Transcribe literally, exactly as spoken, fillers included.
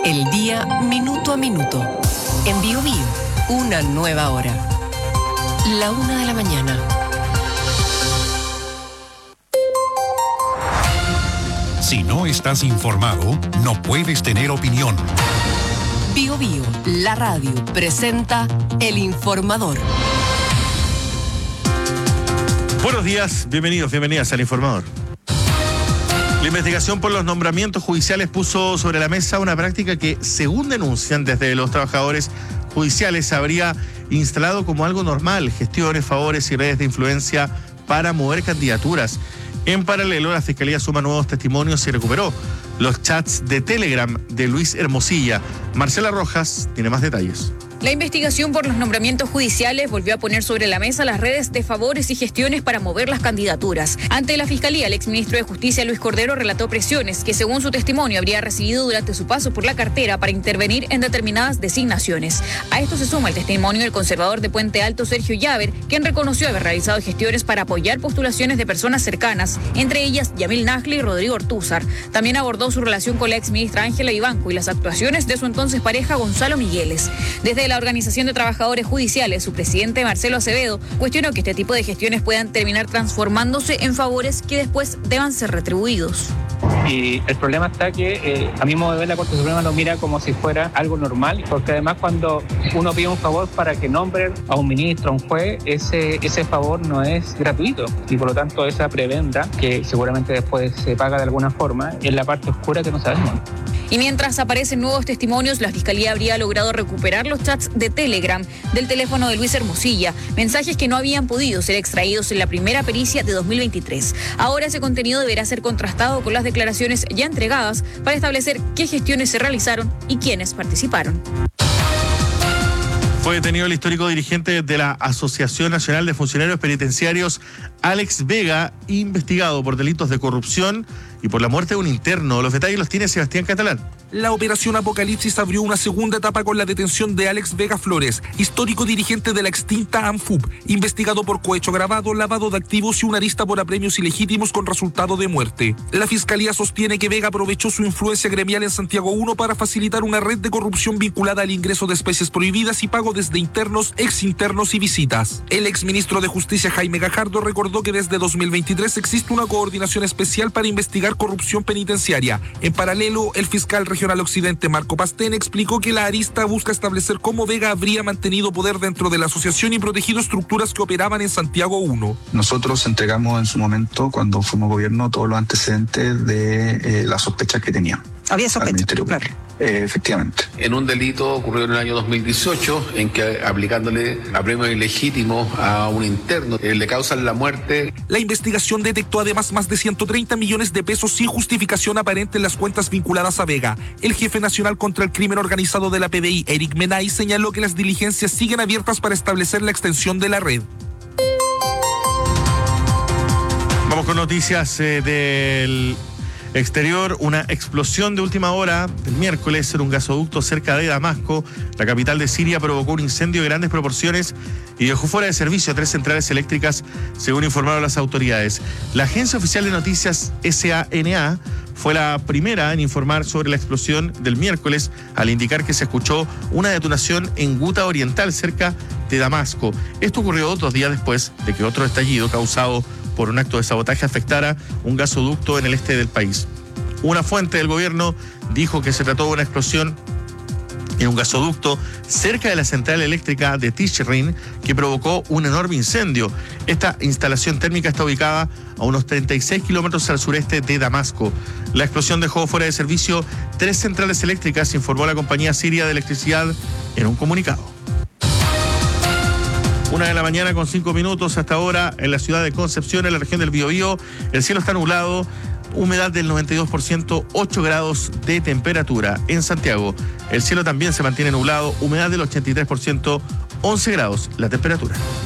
El día minuto a minuto. En Bio Bio, una nueva hora. La una de la mañana. Si no estás informado, no puedes tener opinión. Bio Bio, la radio, presenta El Informador. Buenos días, bienvenidos, bienvenidas al Informador. La investigación por los nombramientos judiciales puso sobre la mesa una práctica que, según denuncian desde los trabajadores judiciales, se habría instalado como algo normal: gestiones, favores y redes de influencia para mover candidaturas. En paralelo, la Fiscalía suma nuevos testimonios y recuperó los chats de Telegram de Luis Hermosilla. Marcela Rojas tiene más detalles. La investigación por los nombramientos judiciales volvió a poner sobre la mesa las redes de favores y gestiones para mover las candidaturas. Ante la Fiscalía, el exministro de Justicia, Luis Cordero, relató presiones que, según su testimonio, habría recibido durante su paso por la cartera para intervenir en determinadas designaciones. A esto se suma el testimonio del conservador de Puente Alto, Sergio Llaver, quien reconoció haber realizado gestiones para apoyar postulaciones de personas cercanas, entre ellas Yamil Najli y Rodrigo Ortúzar. También abordó su relación con la exministra Ángela Vivanco y las actuaciones de su entonces pareja Gonzalo Migueles. Desde la Organización de Trabajadores Judiciales, su presidente Marcelo Acevedo cuestionó que este tipo de gestiones puedan terminar transformándose en favores que después deban ser retribuidos. Y el problema está que, eh, a mi modo de ver, la Corte Suprema lo mira como si fuera algo normal, porque además cuando uno pide un favor para que nombren a un ministro, a un juez, ese, ese favor no es gratuito, y por lo tanto esa prebenda, que seguramente después se paga de alguna forma, es la parte oscura que no sabemos. Y mientras aparecen nuevos testimonios, la Fiscalía habría logrado recuperar los chats de Telegram del teléfono de Luis Hermosilla, mensajes que no habían podido ser extraídos en la primera pericia de dos mil veintitrés. Ahora ese contenido deberá ser contrastado con las declaraciones ya entregadas para establecer qué gestiones se realizaron y quiénes participaron. Fue detenido el histórico dirigente de la Asociación Nacional de Funcionarios Penitenciarios, Alex Vega, investigado por delitos de corrupción y por la muerte de un interno. Los detalles los tiene Sebastián Catalán. La operación Apocalipsis abrió una segunda etapa con la detención de Alex Vega Flores, histórico dirigente de la extinta ANFUP, investigado por cohecho agravado, lavado de activos y una arista por apremios ilegítimos con resultado de muerte. La Fiscalía sostiene que Vega aprovechó su influencia gremial en Santiago uno para facilitar una red de corrupción vinculada al ingreso de especies prohibidas y pago desde internos, exinternos y visitas. El exministro de Justicia, Jaime Gajardo, recordó que desde dos mil veintitrés existe una coordinación especial para investigar corrupción penitenciaria. En paralelo, el fiscal regional Occidente, Marco Pastén, explicó que la arista busca establecer cómo Vega habría mantenido poder dentro de la asociación y protegido estructuras que operaban en Santiago uno. Nosotros entregamos en su momento, cuando fuimos gobierno, todos los antecedentes de eh, las sospechas que tenían. Había sospechas, claro. Eh, efectivamente. En un delito ocurrido en el año dos mil dieciocho, en que aplicándole apremios ilegítimos a un interno, eh, le causan la muerte. La investigación detectó además más de ciento treinta millones de pesos sin justificación aparente en las cuentas vinculadas a Vega. El jefe nacional contra el crimen organizado de la P D I, Eric Menay, señaló que las diligencias siguen abiertas para establecer la extensión de la red. Vamos con noticias eh, del exterior. Una explosión de última hora del miércoles en un gasoducto cerca de Damasco, la capital de Siria, provocó un incendio de grandes proporciones y dejó fuera de servicio a tres centrales eléctricas, según informaron las autoridades. La agencia oficial de noticias S A N A fue la primera en informar sobre la explosión del miércoles, al indicar que se escuchó una detonación en Guta Oriental, cerca de Damasco. Esto ocurrió dos días después de que otro estallido causado por un acto de sabotaje afectara un gasoducto en el este del país. Una fuente del gobierno dijo que se trató de una explosión en un gasoducto cerca de la central eléctrica de Tishrin, que provocó un enorme incendio. Esta instalación térmica está ubicada a unos treinta y seis kilómetros al sureste de Damasco. La explosión dejó fuera de servicio tres centrales eléctricas, informó la compañía siria de electricidad en un comunicado. Una de la mañana con cinco minutos hasta ahora en la ciudad de Concepción, en la región del Biobío. El cielo está nublado, humedad del noventa y dos por ciento, ocho grados de temperatura. En Santiago, el cielo también se mantiene nublado, humedad del ochenta y tres por ciento, once grados la temperatura.